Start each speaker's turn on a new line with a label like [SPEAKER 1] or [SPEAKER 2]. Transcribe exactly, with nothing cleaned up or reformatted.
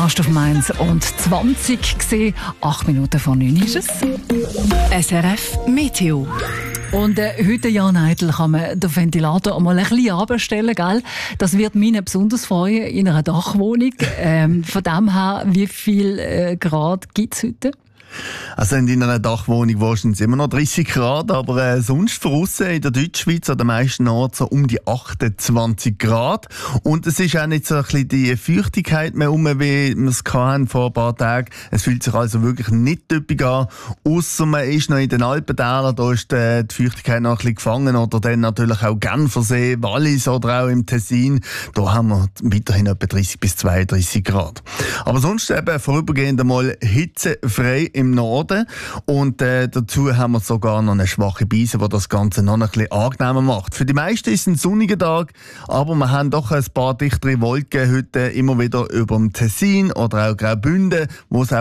[SPEAKER 1] Kontrast auf Mainz und zwanzig gesehen. Acht Minuten vor neun ist es.
[SPEAKER 2] S R F Meteo.
[SPEAKER 1] Und äh, heute, Jan Eitel, kann man den Ventilator mal ein bisschen runterstellen, gell? Das wird mich besonders freuen in einer Dachwohnung. Ähm, von dem her, wie viel äh, Grad gibt es heute?
[SPEAKER 3] Also in einer Dachwohnung wahrscheinlich immer noch dreißig Grad, aber äh, sonst draussen in der Deutschschweiz an den meisten Orten so um die achtundzwanzig Grad. Und es ist auch nicht so ein bisschen die Feuchtigkeit mehr um, wie wir es hatten vor ein paar Tagen. Es fühlt sich also wirklich nicht typisch an, ausser man ist noch in den Alpentälern, da ist die, die Feuchtigkeit noch ein bisschen gefangen, oder dann natürlich auch Genfersee, Wallis oder auch im Tessin. Da haben wir weiterhin etwa dreißig bis zweiunddreißig Grad. Aber sonst eben vorübergehend einmal hitzefrei im Norden. Und äh, dazu haben wir sogar noch eine schwache Brise, die das Ganze noch ein bisschen angenehmer macht. Für die meisten ist es ein sonniger Tag, aber wir haben doch ein paar dichtere Wolken heute immer wieder über dem Tessin oder auch Graubünden, wo es auch